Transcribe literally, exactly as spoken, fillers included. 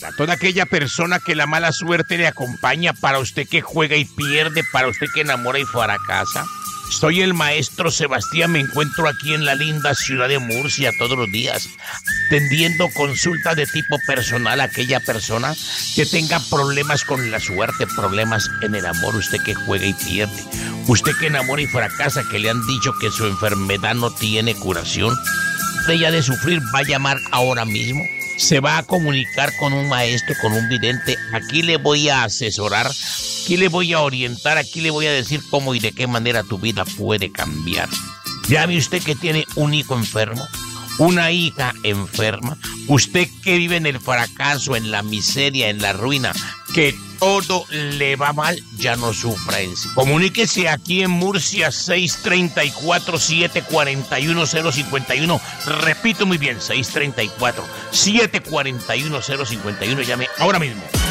A toda aquella persona que la mala suerte le acompaña, para usted que juega y pierde, para usted que enamora y fracasa. Soy el maestro Sebastián, me encuentro aquí en la linda ciudad de Murcia todos los días, atendiendo consultas de tipo personal a aquella persona que tenga problemas con la suerte, problemas en el amor, usted que juega y pierde, usted que enamora y fracasa, que le han dicho que su enfermedad no tiene curación. Usted ya de sufrir va a llamar ahora mismo, se va a comunicar con un maestro, con un vidente. Aquí le voy a asesorar, aquí le voy a orientar, aquí le voy a decir cómo y de qué manera tu vida puede cambiar. Llame usted que tiene un hijo enfermo, una hija enferma, usted que vive en el fracaso, en la miseria, en la ruina, que todo le va mal, ya no sufra en sí. Comuníquese aquí en Murcia, seis tres cuatro, siete cuatro uno, cero cinco uno. Repito muy bien, seis tres cuatro, siete cuatro uno, cero cinco uno. Llame ahora mismo.